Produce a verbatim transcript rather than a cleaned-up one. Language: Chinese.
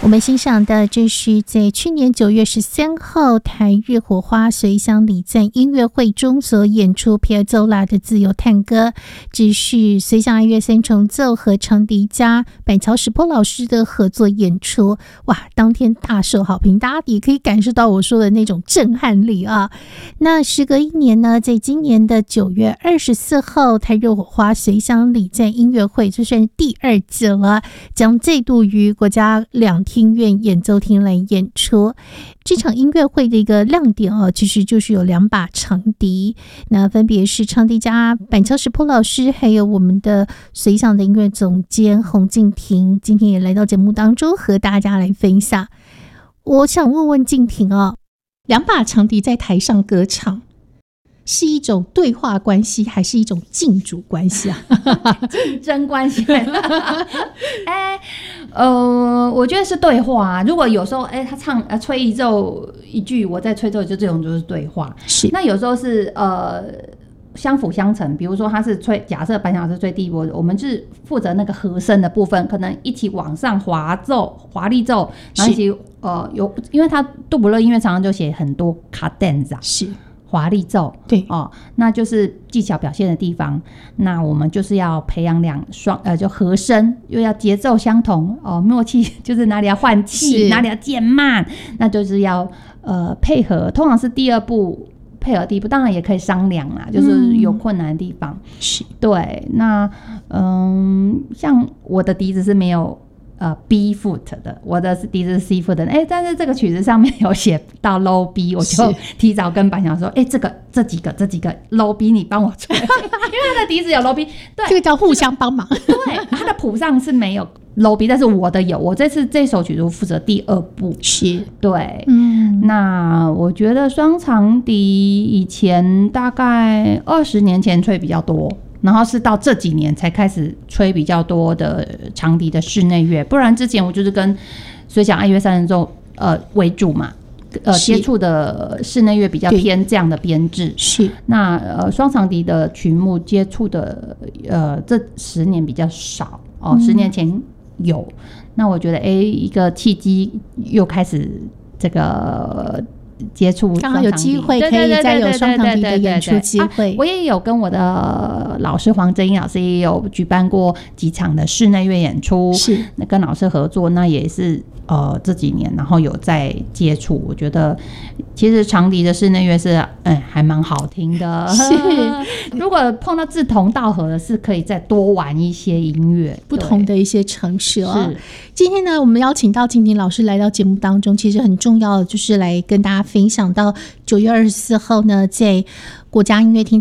我们欣赏的这是在去年九月十三号台日火花随乡礼赞音乐会中所演出 Piazzolla 的自由探歌，这是随乡爱乐三重奏和长笛家板桥石坡老师的合作演出。哇，当天大受好评，大家也可以感受到我说的那种震撼力啊。那时隔一年呢，在今年的九月二十四号台日火花随乡礼赞音乐会，这算是第二届了，将再度于国家两厅院演奏厅来演出。这场音乐会的一个亮点哦，其实就是有两把长笛，那分别是长笛家板桥石坡老师，还有我们的随想的音乐总监洪敬婷，今天也来到节目当中和大家来分享。我想问问敬婷哦，两把长笛在台上歌唱，是一种对话关系还是一种竞逐关系啊？ 竞争关系？哎，呃，我觉得是对话啊。如果有时候，哎，他唱呃吹一奏一句，我再吹奏，就这种就是对话。 是。 那有时候是呃相辅相成，比如说他是吹，假设板桥是吹第一波，我们是负责那个和声的部分，可能一起往上滑奏、华丽奏，然后一起呃有，因为他杜普勒音乐常常就写很多 cadenza， 是。 华丽奏， 对哦，那就是技巧表现的地方。那我们就是要培养两双，呃，就和声，又要节奏相同哦，默契就是哪里要换气，哪里要渐慢，那就是要呃配合。通常是第二步配合第一步，当然也可以商量啦，就是有困难的地方。是、嗯、对。那嗯，像我的笛子是没有。呃 B foot 的，我的笛子是 C foot 的，哎，但是这个曲子上面有写到 low B， 我就提早跟板桥说，哎，这个这几个这几个 low B 你帮我吹，因为他的笛子有 low B， 对， 这个叫互相帮忙。 对，他的谱上是没有 low B， 但是我的有，我这次这首曲子负责第二部， 是， 对， 嗯， 那我觉得双长笛以前大概二十年前吹比较多。然后是到这几年才开始吹比较多的长笛的室内乐，不然之前我就是跟随想爱乐三重奏呃为主嘛，呃接触的室内乐比较偏这样的编制。是，那呃双长笛的曲目接触的呃这十年比较少哦，嗯、十年前有。那我觉得哎，一个契机又开始这个。接触刚好有机会可以再有双长笛的演出机会、啊、 我也有跟我的老师黄真英老师也有举办过几场的室内乐演出，是跟老师合作，那也是呃这几年然后有在接触，我觉得其实长笛的室内乐是嗯还蛮好听的，是如果碰到志同道合的是可以再多玩一些音乐不同的一些城市哦。今天呢我们邀请到敬婷老师来到节目当中，其实很重要的就是来跟大家分享到九月二十四号呢在国家音乐厅